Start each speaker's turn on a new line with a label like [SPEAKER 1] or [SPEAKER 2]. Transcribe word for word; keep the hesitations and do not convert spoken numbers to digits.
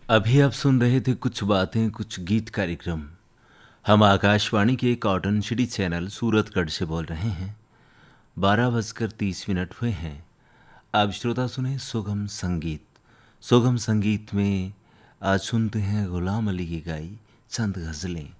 [SPEAKER 1] अभी आप सुन रहे थे कुछ बातें कुछ गीत कार्यक्रम। हम आकाशवाणी के कॉटन सिटी चैनल सूरतगढ़ से बोल रहे हैं। बारह बजकर तीस मिनट हुए हैं। अब श्रोता सुने सुगम संगीत। सुगम संगीत में आज सुनते हैं गुलाम अली की गाई चंद गज़लें।